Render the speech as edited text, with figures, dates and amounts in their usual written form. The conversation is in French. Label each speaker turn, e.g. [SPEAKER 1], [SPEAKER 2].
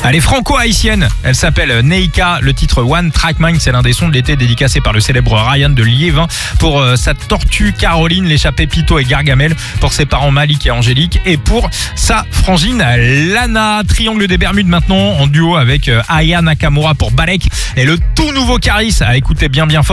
[SPEAKER 1] Elle est franco-haïtienne, elle s'appelle Neika, le titre One Track Mind, c'est l'un des sons de l'été dédicacé par le célèbre Ryan de Liévin pour sa tortue Caroline, l'échappée Pito et Gargamel, pour ses parents Malik et Angélique et pour sa frangine Lana. Triangle des Bermudes maintenant en duo avec Aya Nakamura pour Balek et le tout nouveau Caris à écouter bien fort.